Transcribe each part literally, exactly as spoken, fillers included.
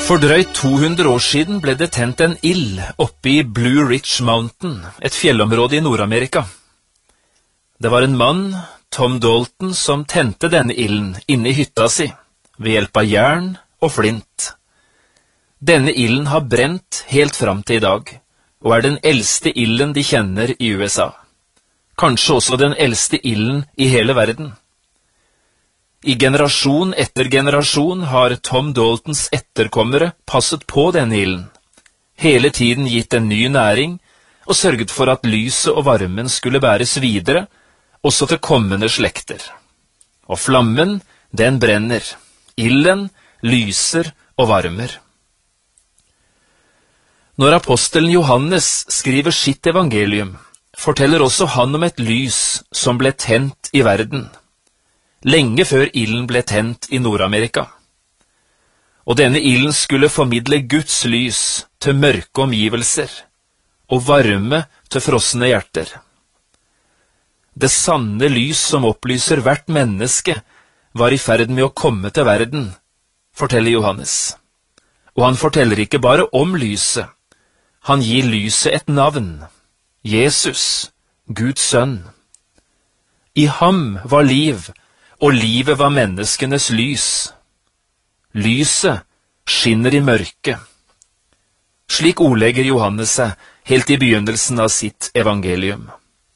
For drøyt to hundre år siden ble det tent en ild oppe i Blue Ridge Mountain, et fjellområde i Nord-Amerika. Det var en mann, Tom Dalton, som tente denne ilden inne i hytta si, ved hjelp av jern og flint. Denne ilden har brent helt fram til i dag, og er den eldste ilden de kjenner i U S A. Kanskje også den eldste ilden i hele verden. I generasjon etter generasjon har Tom Daltons etterkommere passet på denne ilden, hele tiden gitt en ny næring og sørget for at lyset og varmen skulle bæres videre, også til kommende slekter. Og flammen, den brenner, ilden lyser og varmer. Når apostelen Johannes skriver sitt evangelium, forteller også han om et lys som ble tent i verden, lenge før ilden ble tent i Nord-Amerika. Og denne ilden skulle formidle Guds lys til mørke omgivelser, og varme til frosne hjerter. Det sanne lys som opplyser hvert menneske var i ferd med å komme til verden, forteller Johannes. Og han forteller ikke bare om lyset, han gir lyset et navn, Jesus, Guds sønn. I ham var liv, og livet var menneskenes lys. Lyset skinner i mørket. Slik ordlegger Johannes seg helt i begynnelsen av sitt evangelium.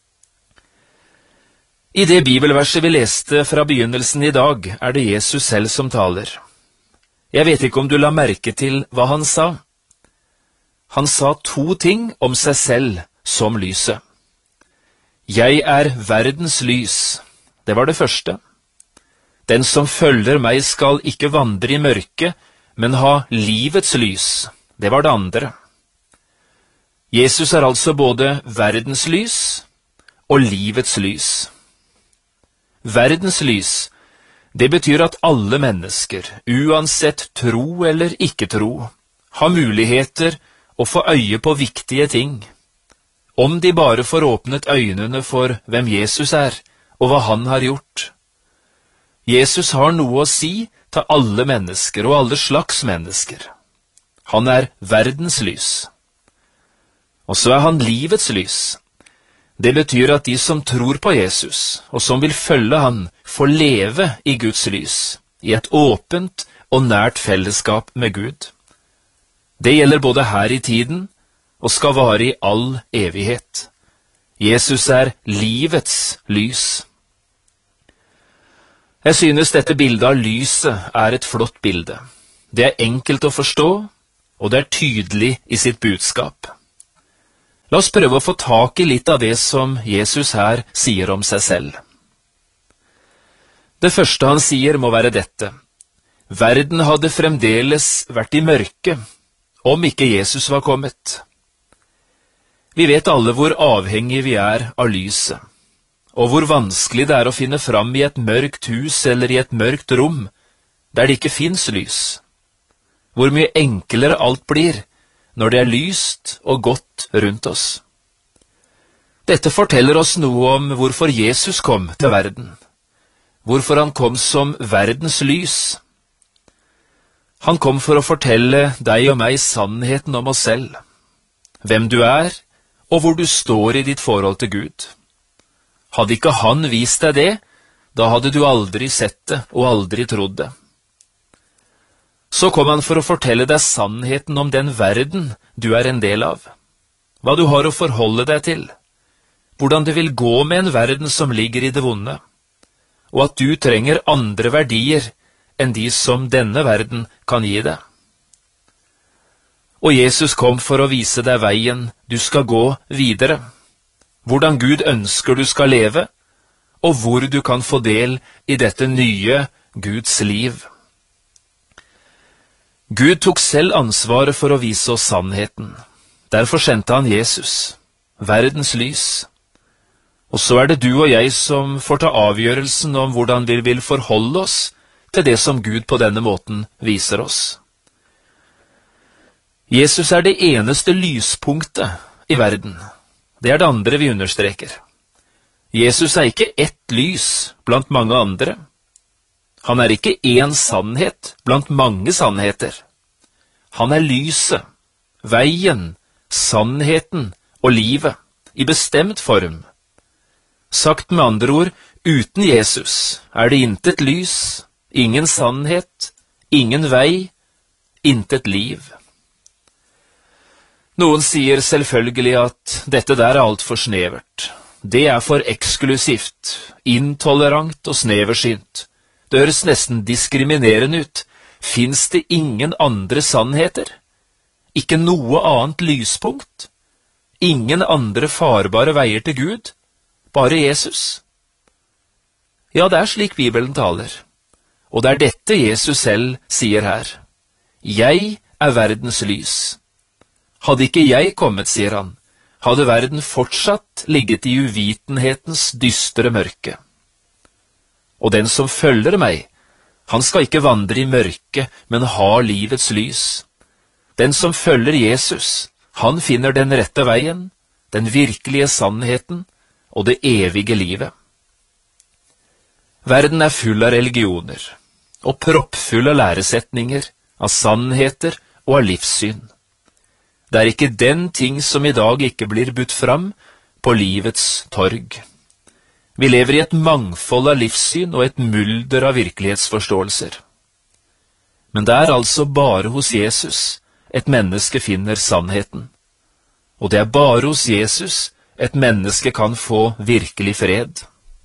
I det bibelverset vi leste fra begynnelsen i dag, er det Jesus selv som taler. Jeg vet ikke om du la merke til hva han sa. Han sa to ting om seg selv som lyset. Jeg er verdens lys. Det var det første. Den som følger meg skal ikke vandre i mørket, men ha livets lys. Det var det andre. Jesus er altså både verdens lys og livets lys. Verdens lys, det betyr at alle mennesker, uansett tro eller ikke tro, har muligheter å få øye på viktige ting, om de bare får åpnet øynene for hvem Jesus er, og hva han har gjort. Jesus har noe å si til alle mennesker og alle slags mennesker. Han er verdens lys. Og så er han livets lys. Det betyr at de som tror på Jesus, og som vil følge han, får leve i Guds lys, i et åpent og nært fellesskap med Gud. Det gjelder både her i tiden, og skal vare i all evighet. Jesus er livets lys. Jeg synes dette bildet av lyset er et flott bilde. Det er enkelt å forstå, og det er tydelig i sitt budskap. La oss prøve å få tak i litt av det som Jesus her sier om seg selv. Det første han sier må være dette. Verden hadde fremdeles vært i mørke, om ikke Jesus var kommet. Vi vet alle hvor avhengige vi er av lyset, og hvor vanskelig det er å finne fram i et mørkt hus eller i et mørkt rom, der det ikke finnes lys. Hvor mye enklere alt blir når det er lyst og godt rundt oss. Dette forteller oss noe om hvorfor Jesus kom til verden, hvorfor han kom som verdens lys. Han kom for å fortelle deg og meg sannheten om oss selv, hvem du er og hvor du står i ditt forhold til Gud. Hadde ikke han vist deg det, da hadde du aldri sett det og aldri trodd det. Så kom han for å fortelle deg sannheten om den verden du er en del av, hva du har å forholde deg til, hvordan det vil gå med en verden som ligger i det vonde, og at du trenger andre verdier enn de som denne verden kan gi deg. Og Jesus kom for å vise deg veien du skal gå videre, hvordan Gud ønsker du skal leve, og hvor du kan få del i dette nye Guds liv. Gud tok selv ansvaret for å vise oss sannheten. Derfor sendte han Jesus, verdens lys. Og så er det du og jeg som får ta avgjørelsen om hvordan vi vil forholde oss til det som Gud på denne måten viser oss. Jesus er det eneste lyspunktet i verden. Det er det andre vi understreker. Jesus er ikke ett lys blant mange andre. Han er ikke én sannhet blant mange sannheter. Han er lyset, veien, sannheten og livet, i bestemt form. Sagt med andre ord, uten Jesus er det intet lys, ingen sannhet, ingen vei, intet liv. Noen sier selvfølgelig at dette der er alt for snevert. Det er for eksklusivt, intolerant og sneversynt. Det høres nesten diskriminerende ut. Fins det ingen andre sannheter? Ikke noe annet lyspunkt? Ingen andre farbare veier til Gud? Bare Jesus? Ja, det er slik Bibelen taler. Og det er dette Jesus selv sier her. Jeg er verdens lys. Hadde ikke jeg kommet, sier han, hadde verden fortsatt ligget i uvitenhetens dystre mørke. Og den som følger meg, han skal ikke vandre i mørke, men ha livets lys. Den som følger Jesus, han finner den rette veien, den virkelige sannheten og det evige livet. Verden er full av religioner, og proppfull av læresetninger, av sannheter og av livssyn. Det er ikke den ting som i dag ikke blir budt fram på livets torg. Vi lever i et mangfold av livssyn og et mulder av virkelighetsforståelser. Men det er altså bare hos Jesus et menneske finner sannheten. Og det er bare hos Jesus et menneske kan få virkelig fred.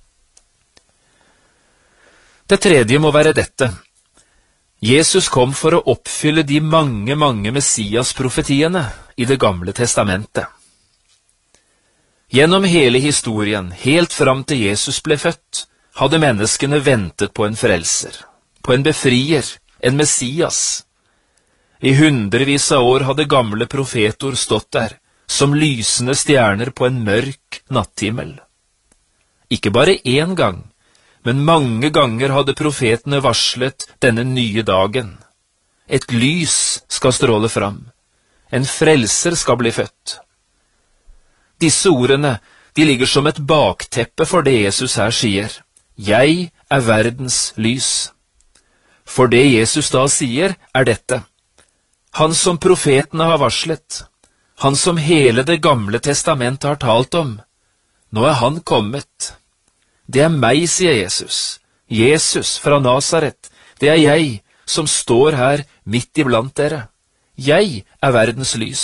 Det tredje må være dette. Jesus kom for å oppfylle de mange, mange Messias-profetiene i Det gamle testamentet. Gjennom hele historien, helt fram til Jesus ble født, hadde menneskene ventet på en frelser, på en befrier, en Messias. I hundrevis av år hadde gamle profetord stått der, som lysende stjerner på en mørk natthimmel. Ikke bare én gang, men mange ganger hadde profetene varslet denne nye dagen. Et lys skal stråle fram. En frelser skal bli født. Disse ordene, de ligger som et bakteppe for det Jesus her sier. Jeg er verdens lys. For det Jesus da sier, er dette. Han som profetene har varslet, han som hele det gamle testamentet har talt om, nå er han kommet. Det er meg, sier Jesus. Jesus fra Nasaret. Det er jeg som står her midt iblant dere. Jeg er verdens lys.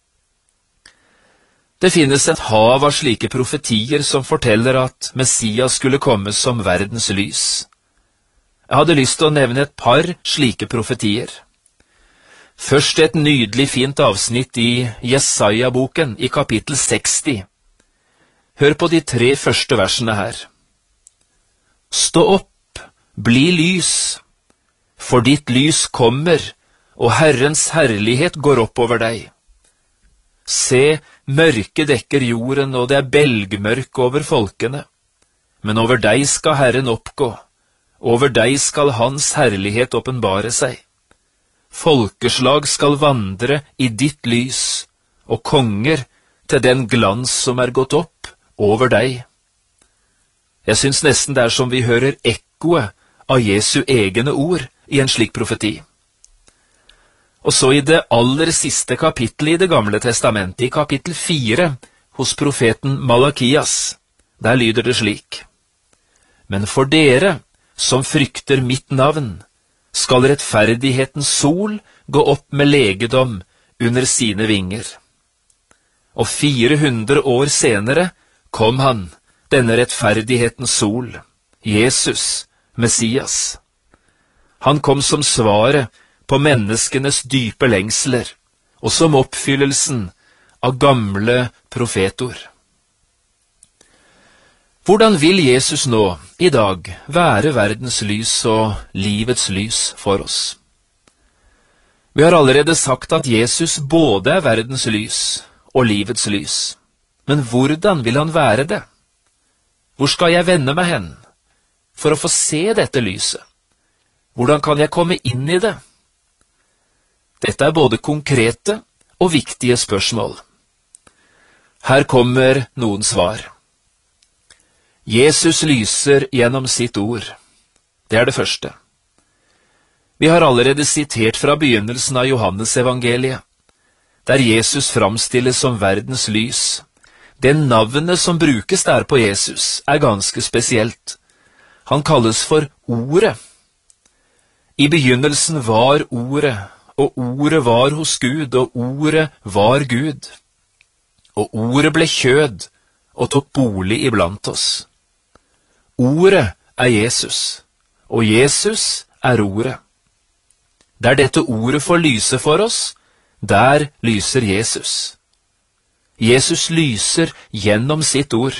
Det finnes et hav av slike profetier som forteller at Messias skulle komme som verdens lys. Jeg hadde lyst til å nevne et par slike profetier. Først et nydelig fint avsnitt i Jesaja-boken i kapittel seksti. Hør på de tre første versene her. Stå opp, bli lys, for ditt lys kommer, og Herrens herlighet går opp over deg. Se, mørke dekker jorden, og det er belgmørk over folkene. Men over deg skal Herren oppgå, over deg skal Hans herlighet åpenbare seg. Folkeslag skal vandre i ditt lys, og konger til den glans som er gått opp over deg. Jeg synes nesten det er som vi hører ekkoet av Jesu egne ord i en slik profeti. Og så i det aller siste kapittelet i Det gamle testamentet, i kapittel fire, hos profeten Malakias, der lyder det slik. Men for dere, som frykter mitt navn, skal rettferdighetens sol gå opp med legedom under sine vinger. Og fire hundre år senere kom han, denne rettferdighetens sol, Jesus, Messias. Han kom som svaret på menneskenes dype lengsler, og som oppfyllelsen av gamle profetord. Hvordan vil Jesus nå, i dag, være verdens lys og livets lys for oss? Vi har allerede sagt at Jesus både er verdens lys og livets lys. Men hvordan vil han være det? Hvor skal jeg vende meg hen for å få se dette lyset? Hvordan kan jeg komme inn i det? Dette er både konkrete og viktige spørsmål. Her kommer noen svar. Jesus lyser gjennom sitt ord. Det er det første. Vi har allerede sitert fra begynnelsen av Johannes evangeliet, der Jesus framstilles som verdens lys. Det navnet som brukes der på Jesus er ganske spesielt. Han kalles for Ordet. I begynnelsen var Ordet, og Ordet var hos Gud, og Ordet var Gud. Og Ordet ble kjød og tok bolig iblant oss. Ordet er Jesus, og Jesus er Ordet. Der dette Ordet får lyse for oss, der lyser Jesus. Jesus lyser gjennom sitt ord.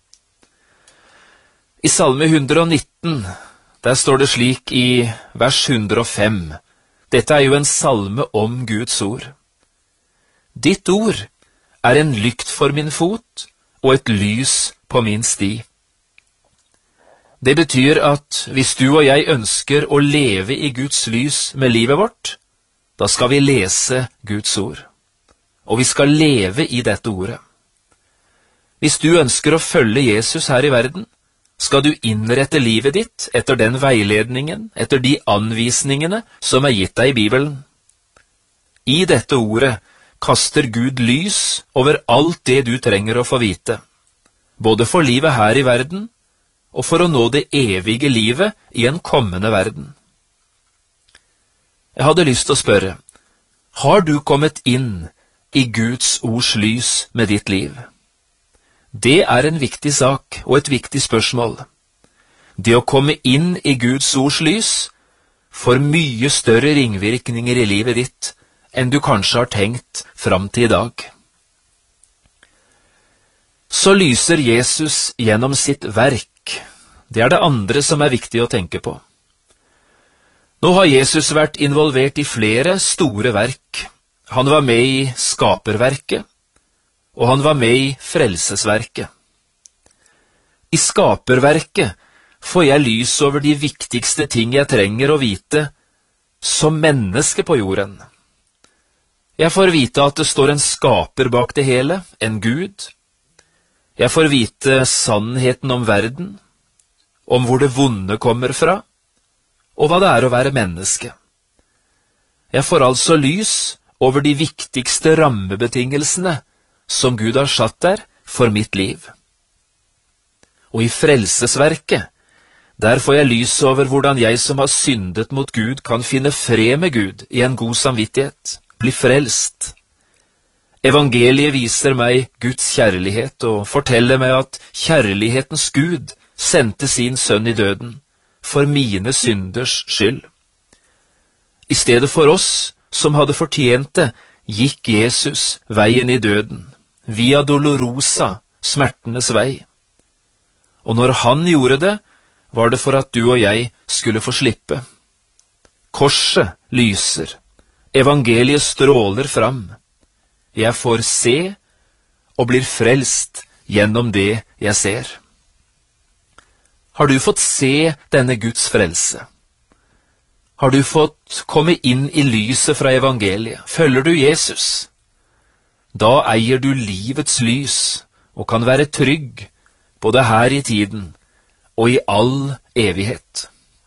I Salme hundre og nitten, der står det slik i vers hundre og fem. Dette er jo en salme om Guds ord. Ditt ord er en lykt for min fot og et lys på min sti. Det betyr at hvis du og jeg ønsker å leve i Guds lys med livet vårt, da skal vi lese Guds ord. Og vi skal leve i dette ordet. Hvis du ønsker å følge Jesus her i verden, skal du innrette livet ditt etter den veiledningen, etter de anvisningene som er gitt deg i Bibelen. I dette ordet kaster Gud lys over alt det du trenger å få vite, både for livet her i verden, og for å nå det evige livet i en kommende verden. Jeg hadde lyst til å spørre, har du kommet inn i Guds ords lys med ditt liv? Det er en viktig sak og et viktig spørsmål. Det å komme inn i Guds ords lys får mye større ringvirkninger i livet ditt enn du kanskje har tenkt fram til i dag. Så lyser Jesus gjennom sitt verk. Det er det andre som er viktig å tenke på. Nå har Jesus vært involvert i flere store verk. Han var med i skaperverket, og han var med i frelsesverket. I skaperverket får jeg lys over de viktigste ting jeg trenger å vite som menneske på jorden. Jeg får vite at det står en skaper bak det hele, en Gud. Jeg får vite sannheten om verden, om hvor det vonde kommer fra, og hva det er å være menneske. Jeg får altså lys over de viktigste rammebetingelsene som Gud har satt der for mitt liv. Og i frelsesverket, der får jeg lys over hvordan jeg som har syndet mot Gud kan finne fred med Gud i en god samvittighet, bli frelst. Evangeliet viser meg Guds kjærlighet og forteller meg at kjærlighetens Gud sendte sin sønn i døden for mine synders skyld. I stedet for oss som hadde fortjent det, gikk Jesus veien i døden, via Dolorosa, smertenes vei. Og når han gjorde det, var det for at du og jeg skulle få slippe. Korset lyser, evangeliet stråler fram. Jeg får se og blir frelst gjennom det jeg ser. Har du fått se denne Guds frelse? Har du fått komme inn i lyset fra evangeliet? Følger du Jesus? Da eier du livets lys og kan være trygg både her i tiden og i all evighet.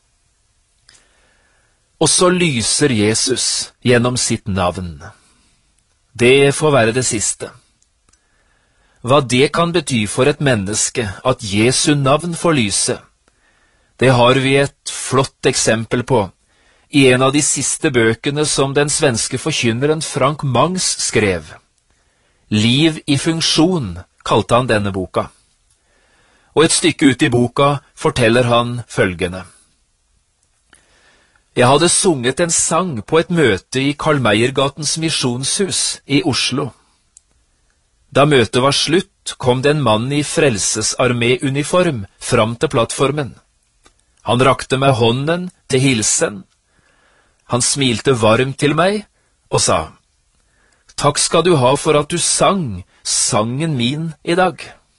Og så lyser Jesus gjennom sitt navn. Det får være det siste. Hva det kan bety for et menneske at Jesu navn får lyse, det har vi et flott eksempel på i en av de siste bøkene som den svenske forkynneren Frank Mangs skrev. Liv i funksjon kalte han denne boka. Og et stykke ut i boka forteller han følgende. Jeg hadde sunget en sang på et møte i Karl Meiergatens misjonshus i Oslo. Da møtet var slutt, kom det en mann i frelsesarmé-uniform fram til plattformen. Han rakte meg hånden til hilsen. Han smilte varmt til meg og sa, «Takk skal du ha for at du sang sangen min i dag.»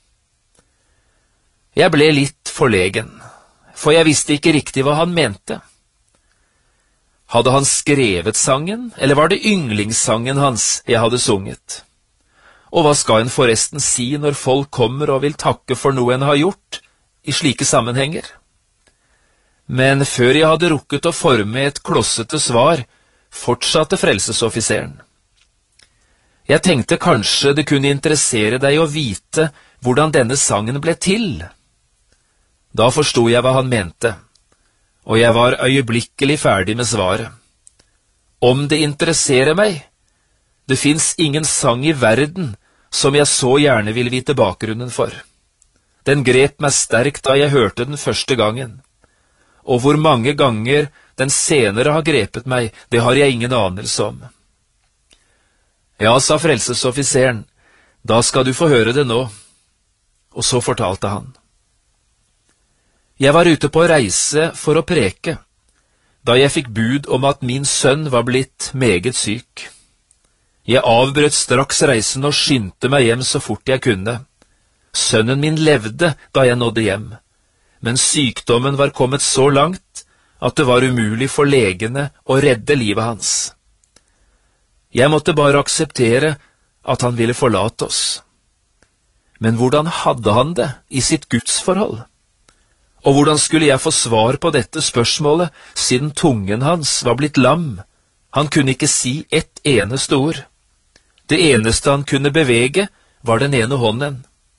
Jeg ble litt forlegen, for jeg visste ikke riktig hva han mente. Hadde han skrevet sangen, eller var det yndlingssangen hans jeg hadde sunget? Og hva skal en forresten si når folk kommer og vil takke for noe en har gjort i slike sammenhenger? Men før jeg hadde rukket å forme et klossete svar, fortsatte frelsesoffiseren. Jeg tenkte kanskje det kunne interessere deg å vite hvordan denne sangen ble til. Da forstod jeg hva han mente, og jeg var øyeblikkelig ferdig med svaret. Om det interesserer meg, det finnes ingen sang i verden som jeg så gjerne vil vite bakgrunnen for. Den grep meg sterkt da jeg hørte den første gangen, og hvor mange ganger den senere har grepet meg, det har jeg ingen anelse om. Ja, sa frelsesoffiseren, da skal du få høre det nå. Og så fortalte han. Jeg var ute på reise for å preke, da jeg fikk bud om at min sønn var blitt meget syk. Jeg avbrøt straks reisen og skyndte meg hjem så fort jeg kunne. Sønnen min levde da jeg nådde hjem, men sykdommen var kommet så langt at det var umulig for legene å redde livet hans. Jeg måtte bare akseptere at han ville forlate oss. Men hvordan hadde han det i sitt gudsforhold? Og hvordan skulle jeg få svar på dette spørsmålet, siden tungen hans var blitt lam? Han kunne ikke si ett eneste ord. Det eneste han kunne bevege, var den ene hånden.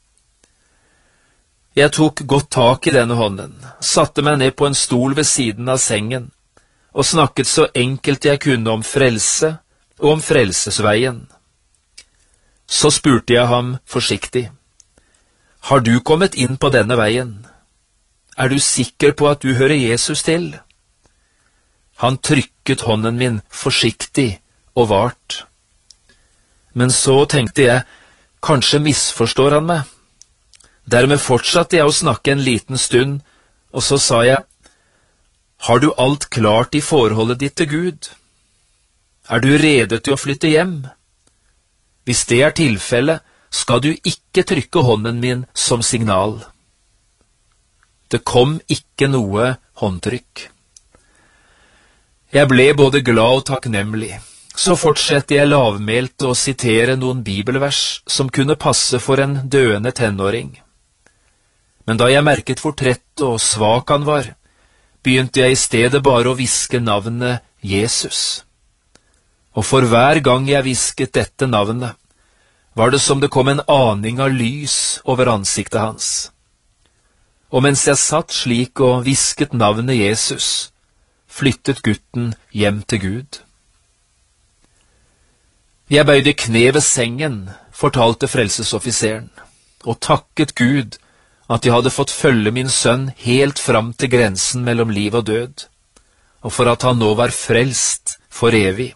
Jeg tok godt tak i denne hånden, satte meg ned på en stol ved siden av sengen, og snakket så enkelt jeg kunne om frelse og om frelsesveien. Så spurte jeg ham forsiktig. Har du kommet inn på denne veien? Er du sikker på at du hører Jesus til? Han trykket hånden min forsiktig og vart. Men så tenkte jeg, kanskje misforstår han meg. Dermed fortsatte jeg å snakke en liten stund, og så sa jeg, har du alt klart i forholdet ditt til Gud? Er du rede til å flytte hjem? Hvis det er tilfelle, skal du ikke trykke hånden min som signal. Det kom ikke noe håndtrykk. Jeg ble både glad og takknemlig. Så fortsetter jeg lavmælt å sitere noen bibelvers som kunne passe for en døende tenåring. Men da jeg merket hvor trett og svak han var, begynte jeg i stedet bare å hviske navnet Jesus. Og for hver gang jeg hvisket dette navnet, var det som det kom en aning av lys over ansiktet hans. Og mens jeg satt slik og hvisket navnet Jesus, flyttet gutten hjem til Gud. Jeg bøyde kne ved sengen, fortalte frelsesoffiseren, og takket Gud at jeg hadde fått følge min sønn helt fram til grensen mellom liv og død, og for at han nå var frelst for evig.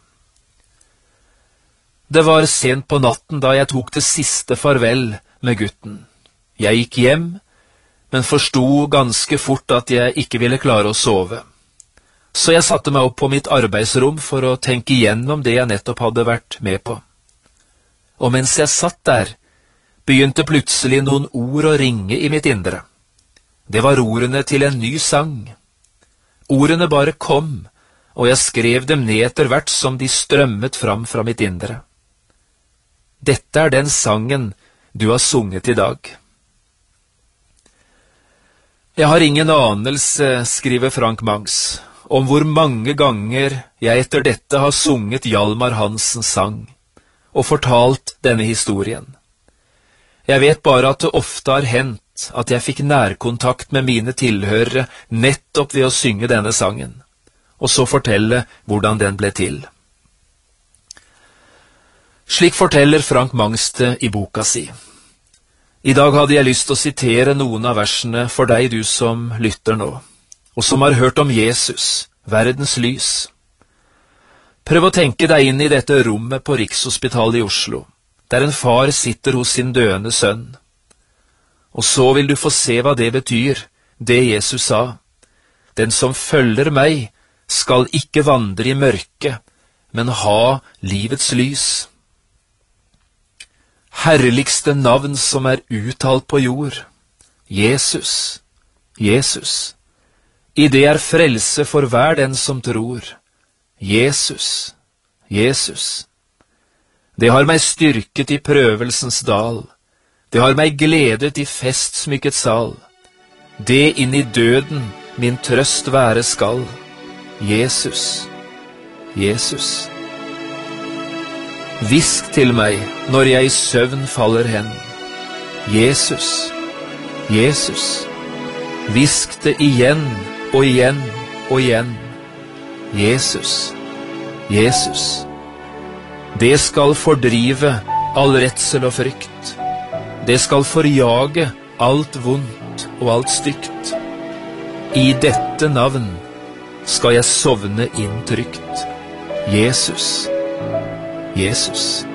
Det var sent på natten da jeg tok det siste farvel med gutten. Jeg gikk hjem, men forstod ganske fort at jeg ikke ville klare å sove. Så jeg satte meg opp på mitt arbeidsrom for å tenke igjennom det jeg nettopp hadde vært med på. Og mens jeg satt der, begynte plutselig noen ord å ringe i mitt indre. Det var ordene til en ny sang. Ordene bare kom, og jeg skrev dem ned etter hvert som de strømmet fram fra mitt indre. Dette er den sangen du har sunget i dag. Jeg har ingen anelse, skriver Frank Mangs, om hvor mange ganger jeg etter dette har sunget Hjalmar Hansens sang, og fortalt denne historien. Jeg vet bare at det ofte har hendt at jeg fikk nærkontakt med mine tilhørere nettopp ved å synge denne sangen, og så fortelle hvordan den ble til. Slik forteller Frank Mangs det i boka si. I dag hadde jeg lyst til å sitere noen av versene for deg, du som lytter nå, og som har hørt om Jesus, verdens lys. Prøv å tenke deg inn i dette rommet på Rikshospitalet i Oslo, der en far sitter hos sin døende sønn. Og så vil du få se hva det betyr, det Jesus sa. Den som følger meg, skal ikke vandre i mørke, men ha livets lys. Herligste navn som er uttalt på jord. Jesus, Jesus. I det er frelse for hver den som tror. Jesus, Jesus. Det har meg styrket i prøvelsens dal. Det har meg gledet i festsmykket sal. Det inn i døden min trøst være skal. Jesus, Jesus. Hvisk til meg når jeg i søvn faller hen. Jesus, Jesus. Hvisk det igjen og igjen og igjen. Jesus, Jesus. Det skal fordrive all redsel og frykt. Det skal forjage alt vondt og alt stygt. I dette navn skal jeg sovne inn trygt. Jesus, Jesus.